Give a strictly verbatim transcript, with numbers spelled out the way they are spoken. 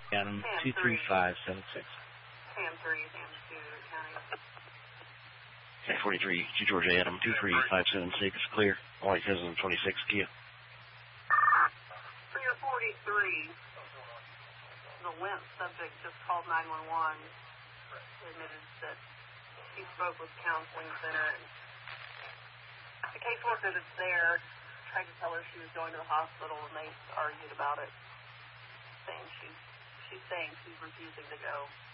Adam Sam two three five seven six. Sam three, Sam two, County. ten forty-three to Georgia, Adam two three five seven six, clear. White Cousin twenty-six, Kia. three forty-three, the Wimp subject just called nine one one, admitted that he spoke with counseling center, and the caseworker that's there tried to tell her she was going to the hospital, and they argued about it, saying she, she's saying she's refusing to go.